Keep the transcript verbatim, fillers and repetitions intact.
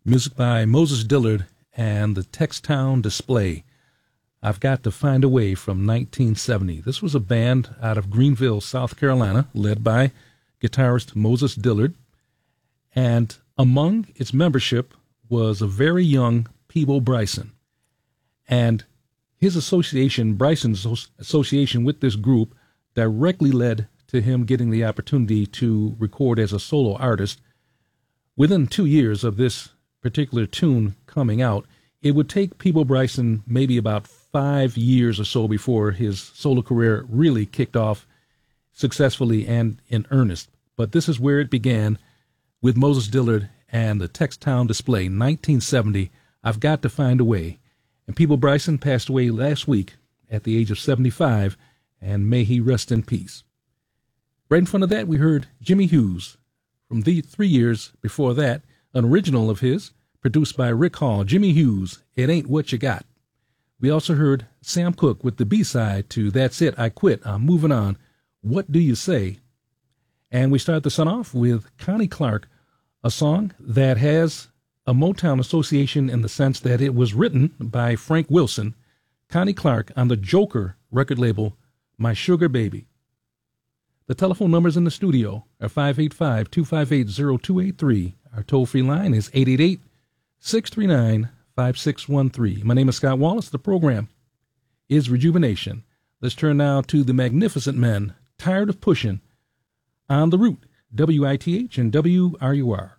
Music by Moses Dillard and the Textown Display. I've Got to Find a Way from nineteen seventy. This was a band out of Greenville, South Carolina, led by guitarist Moses Dillard. And among its membership was a very young Peebo Bryson. And his association, Bryson's association with this group, directly led to him getting the opportunity to record as a solo artist. Within two years of this particular tune coming out, it would take Peebo Bryson maybe about five years or so before his solo career really kicked off successfully and in earnest. But this is where it began with Moses Dillard and the Textown Display, nineteen seventy, I've Got to Find a Way. And Peebo Bryson passed away last week at the age of seventy-five, and may he rest in peace. Right in front of that, we heard Jimmy Hughes. From the three years before that, an original of his, produced by Rick Hall, Jimmy Hughes, It Ain't What You Got. We also heard Sam Cooke with the B-side to That's It, I Quit, I'm Moving On, What Do You Say? And we start the sun off with Connie Clark, a song that has a Motown association in the sense that it was written by Frank Wilson, Connie Clark, on the Joker record label, My Sugar Baby. The telephone numbers in the studio are five eight five, two five eight, zero two eight three. Our toll-free line is eight eight eight, six three nine, five six one three. My name is Scott Wallace. The program is Rejuvenation. Let's turn now to the Magnificent Men, Tired of Pushing, on the route, W I T H and W R U R.